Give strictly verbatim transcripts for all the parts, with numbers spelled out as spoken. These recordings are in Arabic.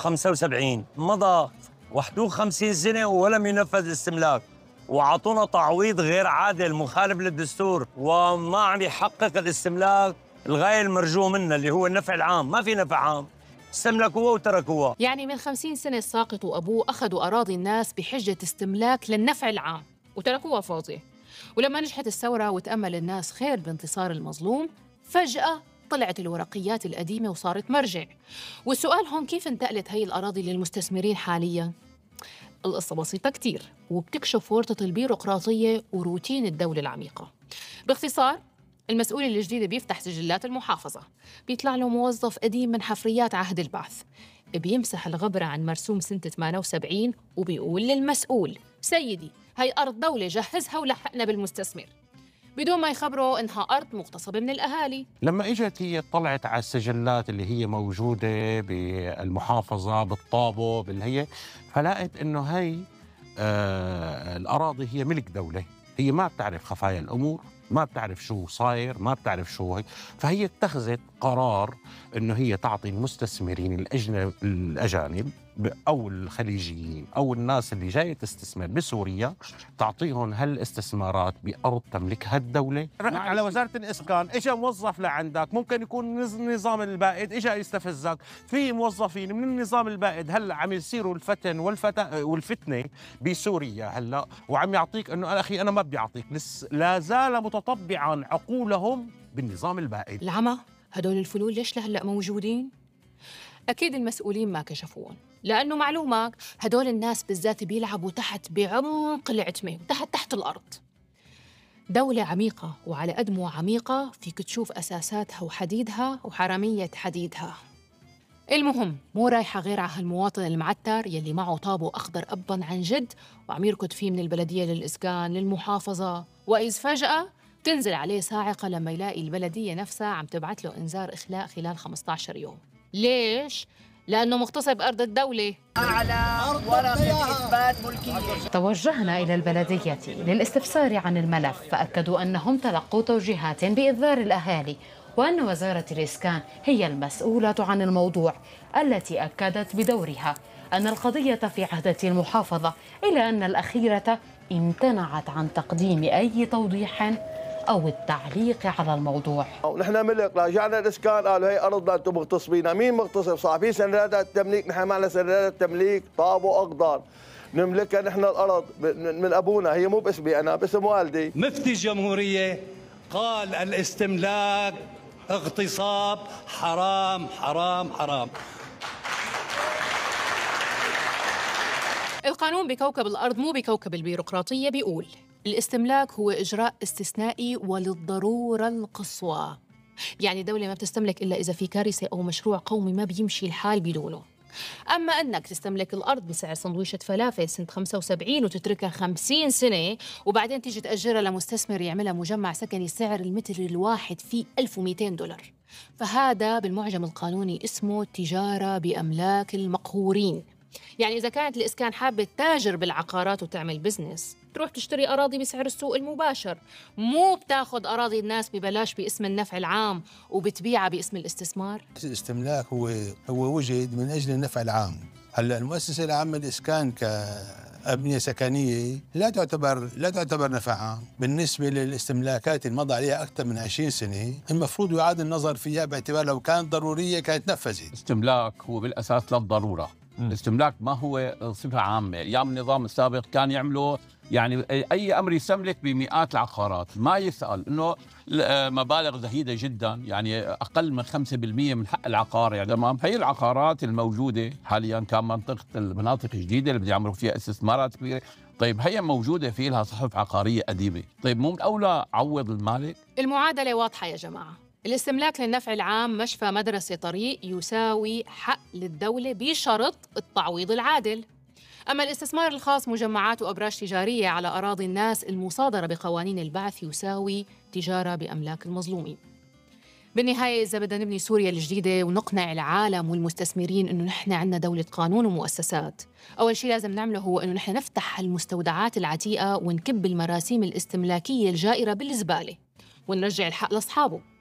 خمسة وسبعين مضى واحد وخمسين سنة ولم ينفذ الاستملاك، وعطونا تعويض غير عادل مخالف للدستور، وما عم يحقق الاستملاك الغاية المرجوة منه اللي هو النفع العام. ما في نفع عام، استملكوها وتركوها. يعني من خمسين سنة الساقط وأبوه أخذوا أراضي الناس بحجة استملاك للنفع العام وتركوها فاضية. ولما نجحت الثورة وتأمل الناس خير بانتصار المظلوم، فجأة طلعت الورقيات القديمة وصارت مرجع. والسؤال هون كيف انتقلت هي الأراضي للمستثمرين حالياً؟ القصة بسيطة كتير وبتكشف ورطة البيروقراطية وروتين الدولة العميقة. باختصار، المسؤول الجديد بيفتح سجلات المحافظة، بيطلع له موظف قديم من حفريات عهد البعث، بيمسح الغبرة عن مرسوم سنة ثمانية وسبعين وبيقول للمسؤول: سيدي، هي أرض دولة، جهزها ولحقنا بالمستثمر، بدون ما يخبروا إنها أرض مغتصبة من الأهالي. لما إجت هي طلعت على السجلات اللي هي موجودة بالمحافظة بالطابو بالهي، فلقت إنه هي آه الأراضي هي ملك دولة، هي ما بتعرف خفايا الأمور، ما بتعرف شو صاير، ما بتعرف شو هي. فهي اتخذت قرار إنه هي تعطي المستثمرين الأجنب الأجانب أو الخليجيين أو الناس اللي جاية تستثمر بسوريا، تعطيهم هالاستثمارات بأرض تملكها الدولة. رحت على وزارة الإسكان، إجا موظف لعندك، ممكن يكون النظام البائد إجا يستفزك. في موظفين من النظام البائد هلا عم يصيروا الفتن والفت... والفتنة بسوريا هلا، وعم يعطيك إنه أنا أخي أنا ما بدي أعطيك، لا زال متطبعا عقولهم بالنظام البائد. العمى هدول الفلول ليش لهلا موجودين؟ أكيد المسؤولين ما كشفوهم، لأنه معلومك هدول الناس بالذات بيلعبوا تحت بعمق العتمة، تحت تحت الأرض. دولة عميقة، وعلى قد مو عميقة فيك تشوف أساساتها وحديدها وحرامية حديدها. المهم مو رايحة غير على هالمواطن المعتر يلي معه طابو أخضر أبا عن جد وعم يركض فيه من البلدية للإسكان للمحافظة، وإذ فجأة تنزل عليه صاعقة لما يلاقي البلدية نفسها عم تبعت له إنذار إخلاء خلال خمسة عشر يوم. ليش؟ لأنه مغتصب أرض الدولة. أعلى ورقة إثبات ملكية. توجهنا إلى البلدية للاستفسار عن الملف، فأكدوا أنهم تلقوا توجيهات بإنذار الأهالي، وأن وزارة الإسكان هي المسؤولة عن الموضوع، التي أكدت بدورها أن القضية في عهدة المحافظة، إلى أن الأخيرة امتنعت عن تقديم أي توضيح أو التعليق على الموضوع. ونحن ملك راجعنا الإسكان قالوا هي أرضنا أنتم مغتصبينها. مين مغتصب؟ صاحبين سندات التمليك، نحن معنا سندات التمليك طابو أخضر نملكها نحن الأرض من أبونا، هي مو باسمي أنا، باسم والدي. مفتي الجمهورية قال الاستملاك اغتصاب حرام حرام حرام. القانون بكوكب الأرض مو بكوكب البيروقراطية بيقول الاستملاك هو إجراء استثنائي وللضرورة القصوى، يعني دولة ما بتستملك إلا إذا في كارثة أو مشروع قومي ما بيمشي الحال بدونه. أما أنك تستملك الأرض بسعر سندويشة فلافل سنة خمسة وسبعين وتتركها خمسين سنة وبعدين تيجي تأجرها لمستثمر يعملها مجمع سكني سعر المتر الواحد فيه ألف ومئتين دولار، فهذا بالمعجم القانوني اسمه تجارة بأملاك المقهورين. يعني إذا كانت الإسكان حابة تاجر بالعقارات وتعمل بزنس، تروح تشتري أراضي بسعر السوق المباشر، مو بتاخد أراضي الناس ببلاش باسم النفع العام وبتبيعها باسم الاستثمار. الاستملاك هو هو وجد من أجل النفع العام. هلا المؤسسة العامة للإسكان كأبنية سكنية لا تعتبر لا تعتبر نفع عام. بالنسبة للاستملاكات اللي مضى عليها أكثر من عشرين سنة المفروض يعاد النظر فيها باعتبار لو كانت ضرورية كانت نفذت. الاستملاك هو بالأساس للضرورة. الاستملاك ما هو صفة عامة. أيام النظام السابق كان يعملوا يعني أي أمر يستملك بمئات العقارات، ما يسأل إنه مبالغ زهيدة جدا، يعني أقل من خمسة بالمئة من حق العقار. يعني تمام، هي العقارات الموجودة حاليا كان منطقة المناطق الجديدة اللي بده يعملوا فيها استثمارات كبيرة، طيب هي موجودة في لها صحف عقارية قديمة، طيب مو من أولى عوض المالك؟ المعادلة واضحة يا جماعة، الاستملاك للنفع العام مشفى مدرسة طريق يساوي حق للدولة بشرط التعويض العادل. أما الاستثمار الخاص مجمعات وأبراج تجارية على أراضي الناس المصادرة بقوانين البعث يساوي تجارة بأملاك المظلومين. بالنهاية إذا بدنا نبني سوريا الجديدة ونقنع العالم والمستثمرين إنه نحن عندنا دولة قانون ومؤسسات، أول شيء لازم نعمله هو إنه نحن نفتح المستودعات العتيقة ونكب المراسيم الاستملاكية الجائرة بالزبالة ونرجع الحق لأصحابه.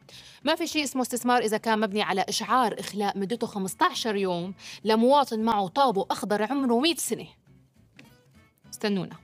ما في شيء اسمه استثمار إذا كان مبني على إشعار إخلاء مدته خمسة عشر يوم لمواطن معه طابو أخضر عمره مئة سنة. استنونا.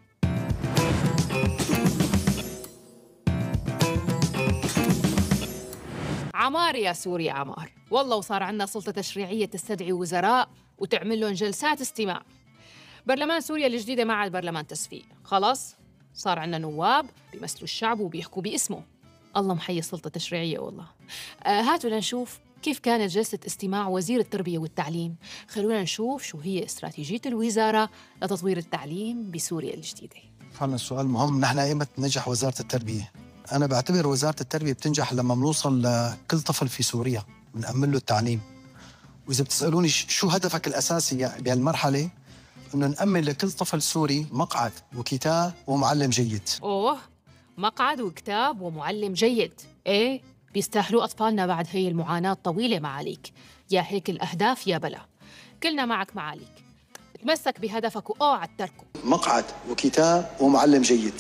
عمار يا سوريا عمار، والله وصار عندنا سلطة تشريعية تستدعي وزراء وتعمل لهم جلسات استماع. برلمان سوريا الجديدة ما عاد برلمان تصفيق، خلص صار عندنا نواب بيمثلوا الشعب وبيحكوا باسمه. الله محيي السلطة التشريعية والله. آه هاتوا لنشوف كيف كانت جلسة استماع وزير التربية والتعليم. خلونا نشوف شو هي استراتيجية الوزارة لتطوير التعليم بسوريا الجديدة. فعلا السؤال مهم. نحن ايمت ننجح وزارة التربية؟ أنا بعتبر وزارة التربية بتنجح لما بنوصل لكل طفل في سوريا، بنأمن له التعليم. وإذا بتسألوني شو هدفك الأساسي بهالمرحلة، إنه نأمن لكل طفل سوري مقعد وكتاب ومعلم جيد. أوه، مقعد وكتاب ومعلم جيد، إيه بيستاهلوا أطفالنا بعد هي المعاناة الطويلة معاليك. يا هيك الأهداف يا بلا، كلنا معك معاليك. تمسك بهدفك وأوعى تتركه. مقعد وكتاب ومعلم جيد.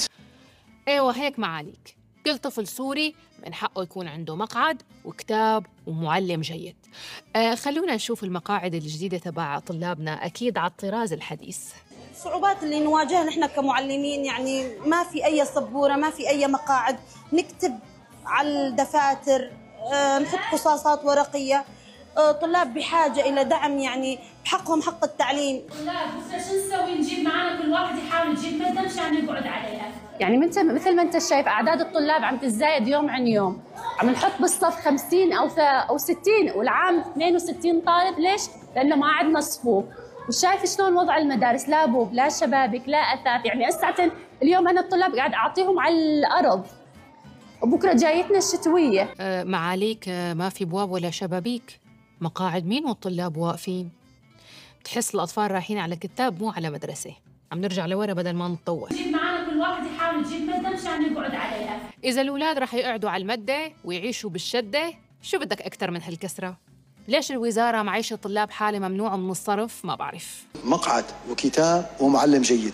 ايوه هيك معاليك، كل طفل سوري من حقه يكون عنده مقعد وكتاب ومعلم جيد. آه خلونا نشوف المقاعد الجديدة تبع طلابنا، أكيد على الطراز الحديث. الصعوبات اللي نواجهها نحن كمعلمين، يعني ما في أي سبورة، ما في أي مقاعد نكتب على الدفاتر، آه نحط قصاصات ورقية. آه طلاب بحاجة إلى دعم، يعني بحقهم حق التعليم. طلاب بس شو نسوي؟ نجيب معنا كل واحد يحاول يجيب مادة مشان نقعد عليها. يعني من مثل ما انت شايف اعداد الطلاب عم تزايد يوم عن يوم، عم نحط بالصف خمسين او او ستين، والعام اثنين وستين طالب. ليش؟ لانه ما عندنا صفوف. وشايف شلون وضع المدارس، لا بوب لا شبابك لا اثاث. يعني اساسا اليوم انا الطلاب قاعد اعطيهم على الارض، وبكره جايتنا الشتويه. أه معاليك، أه ما في بواب ولا شبابيك، مقاعد مين والطلاب واقفين؟ بتحس الاطفال رايحين على كتاب مو على مدرسه. عم نرجع لورا بدل ما نتطور. نجيب معنا كل واحد يحاول يجيب مادة مشان نقعد عليها. إذا الأولاد رح يقعدوا على المادة ويعيشوا بالشدة، شو بدك أكتر من هالكسرة؟ ليش الوزارة معيشة طلاب حالة ممنوع من الصرف؟ ما بعرف. مقعد وكتاب ومعلم جيد.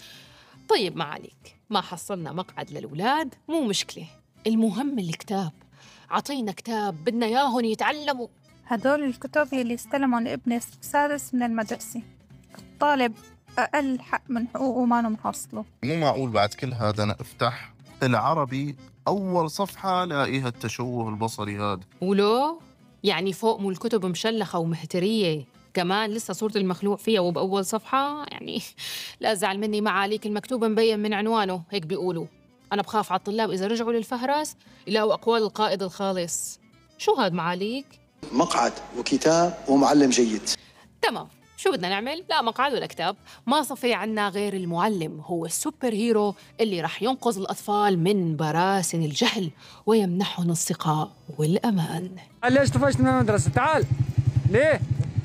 طيب معاليك، ما حصلنا مقعد للأولاد مو مشكلة، المهم الكتاب. عطينا كتاب، بدنا ياهن يتعلموا. هدول الكتب هي اللي استلموا لابني السادس من المدرسة. الطالب أقل حق من حقوقه ما محصله. مو معقول بعد كل هذا أنا أفتح العربي أول صفحة لاقيها التشوه البصري هذا. ولو يعني فوق مو الكتب مشلخة ومهترية، كمان لسه صورة المخلوع فيها وبأول صفحة. يعني لا زعل مني معاليك، المكتوب مبين من عنوانه، هيك بيقولوا. أنا بخاف على الطلاب إذا رجعوا للفهرس يلاقوا أقوال القائد الخالص. شو هاد معاليك؟ مقعد وكتاب ومعلم جيد. تمام، شو بدنا نعمل؟ لا مقعد ولا كتاب، ما صفي عنا غير المعلم، هو السوبر هيرو اللي رح ينقذ الأطفال من براثن الجهل ويمنحهم الثقة والأمان. ليش طفشت من المدرسة؟ تعال. ليه؟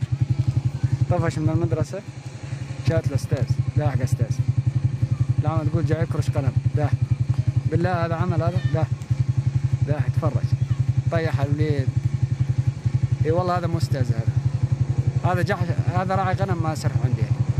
طفش من المدرسة؟ شات الأستاذ، داحق أستاذ. العمل تقول جاي يكرش قلم، داح. بالله هذا عمل هذا؟ داح. داح يتفرج. طيح الوليد. اي والله هذا مو أستاذ، هذا. هذا جح هذا راعي غنم ما سرح عندي.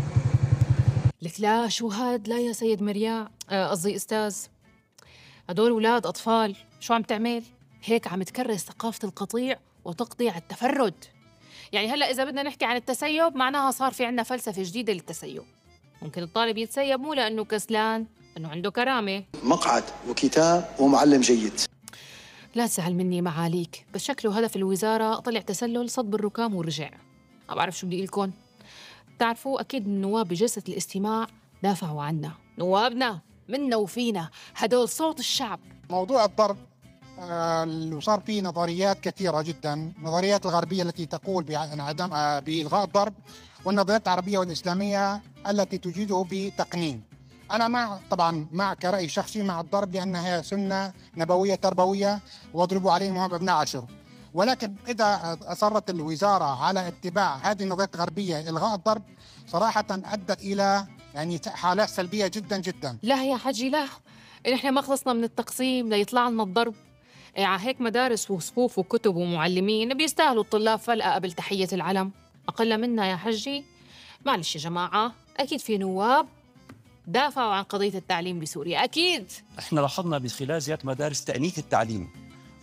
لك لا شو هاد؟ لا يا سيد مرياع، قصدي آه استاذ، هدول اولاد اطفال، شو عم تعمل؟ هيك عم تكرس ثقافة القطيع وتقضي على التفرد. يعني هلا اذا بدنا نحكي عن التسيب معناها صار في عندنا فلسفة جديدة للتسيب. ممكن الطالب يتسيب مو لانه كسلان، انه عنده كرامة. مقعد وكتاب ومعلم جيد. لا تزعل مني معاليك، بس شكله هدف الوزارة طلع تسلل صد الركام ورجع. ما بعرف شو بدي لكم. بتعرفوا أكيد النواب بجلسة الاستماع دافعوا عنا، نوابنا منا وفينا، هدول صوت الشعب. موضوع الضرب آه وصار فيه نظريات كثيرة جدا، النظريات الغربية التي تقول بعدم آه بإلغاء الضرب، والنظريات العربية والإسلامية التي تجيده بتقنين. أنا مع طبعا مع كرأي شخصي مع الضرب، لأنها سنة نبوية تربوية، واضربوا عليهم وهم أبناء عشر. ولكن إذا أصرت الوزارة على اتباع هذه النظريات الغربية إلغاء الضرب، صراحة أدت إلى يعني حالات سلبية جدا جدا. لا يا حجي لا، نحن ما خلصنا من التقسيم ليطلع لنا الضرب. على هيك مدارس وصفوف وكتب ومعلمين بيستاهلوا الطلاب فلقة قبل تحية العلم، أقل منا يا حجي. معلش يا جماعة، أكيد في نواب دافعوا عن قضية التعليم بسوريا، أكيد. احنا لاحظنا من خلال زيارة مدارس تأنيث التعليم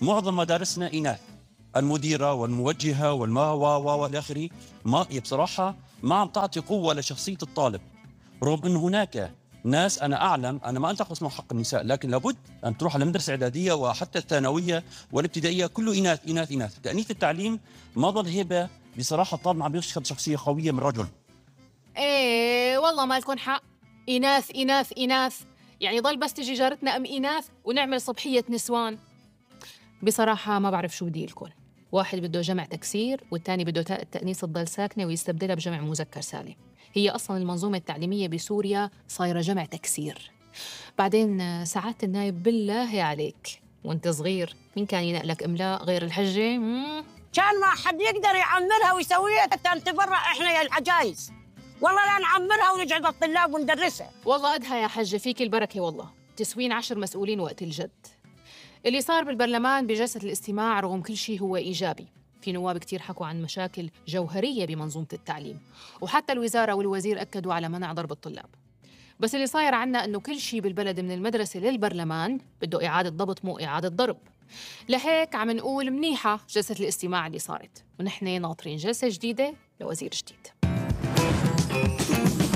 معظم مدارسنا إناث، المديرة والموجهة والما و والى آخره، ما بصراحة ما عم تعطي قوة لشخصية الطالب، رغم أن هناك ناس أنا أعلم، أنا ما أنتقص من حق النساء، لكن لابد أن تروح على المدرسة الإعدادية وحتى الثانوية والابتدائية كله إناث إناث إناث. تأنيث التعليم ما ضل هبة، بصراحة الطالب عم يشهد شخصية قوية من رجل. ايه والله ما لكم حق، إناث إناث إناث، يعني ضل بس تجي جارتنا أم إناث ونعمل صبحية نسوان. بصراحة ما بعرف شو بدي لكم، واحد بده جمع تكسير والثاني بده تاء التأنيث تضل ساكنة ويستبدلها بجمع مذكر سالم. هي أصلاً المنظومة التعليمية بسوريا صايرة جمع تكسير. بعدين سعادة النايب بالله عليك وانت صغير مين كان ينقلك إملاء غير الحجة؟ مم. كان ما حد يقدر يعمرها ويسويها حتى نتبرع إحنا يا العجايز، والله لا نعمرها ونجعل الطلاب وندرسها. والله أدها يا حجة فيك البركة، والله تسوين عشر مسؤولين وقت الجد. اللي صار بالبرلمان بجلسة الاستماع رغم كل شيء هو إيجابي. في نواب كتير حكوا عن مشاكل جوهرية بمنظومة التعليم، وحتى الوزارة والوزير أكدوا على منع ضرب الطلاب. بس اللي صاير عنا أنه كل شيء بالبلد من المدرسة للبرلمان بده إعادة ضبط مو إعادة ضرب. لهيك عم نقول منيحة جلسة الاستماع اللي صارت، ونحن ناطرين جلسة جديدة لوزير جديد.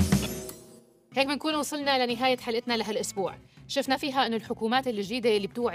هيك بنكون وصلنا لنهاية حلقتنا لهالأسبوع. شفنا فيها أنه الحكومات الجديدة اللي بتوعي